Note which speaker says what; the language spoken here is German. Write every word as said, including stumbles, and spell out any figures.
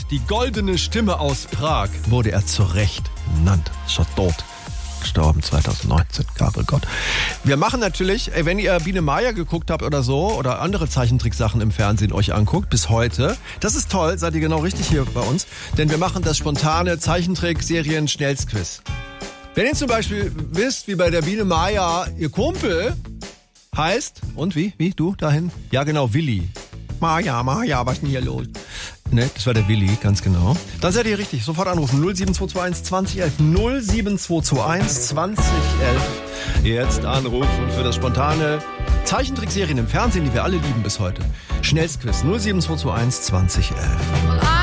Speaker 1: die goldene Stimme aus Prag, wurde er zu Recht genannt. Ist schon tot. Gestorben zweitausendneunzehn, Gabriel Gott. Wir machen natürlich, ey, wenn ihr Biene Maya geguckt habt oder so, oder andere Zeichentricksachen im Fernsehen euch anguckt, bis heute, das ist toll, seid ihr genau richtig hier bei uns, denn wir machen das spontane Zeichentrick-Serien-Schnellsquiz. Wenn ihr zum Beispiel wisst, wie bei der Biene Maya ihr Kumpel heißt, und wie, wie, du dahin? Ja genau, Willi. Maya, Maya, was ist denn hier los? Ne, das war der Willi, ganz genau. Dann seid ihr richtig. Sofort anrufen. null sieben zwei zwei eins zwanzig elf. null sieben zwei zwei eins zwanzig elf. Jetzt anrufen für das spontane Zeichentrickserien im Fernsehen, die wir alle lieben bis heute. Schnellsquiz null sieben zwei zwei eins zwanzig elf.